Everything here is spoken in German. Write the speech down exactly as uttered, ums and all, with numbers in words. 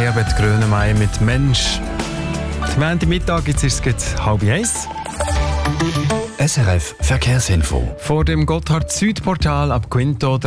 Elisabeth Grönemeyer mit «Mensch». Am Montagmittag jetzt ist es gerade halb eins. S R F Verkehrsinfo. Vor dem Gotthard-Süd-Portal ab Quinto